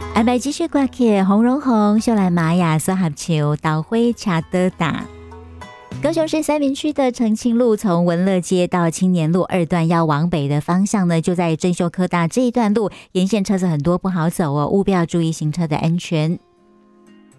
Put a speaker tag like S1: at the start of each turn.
S1: 安排继续挂起红荣红、秀兰玛雅所合唱导灰恰德达。高雄市三民区的澄清路从文乐街到青年路2段要往北的方向呢，就在正修科大这一段路沿线车子很多，不好走哦，务必要注意行车的安全。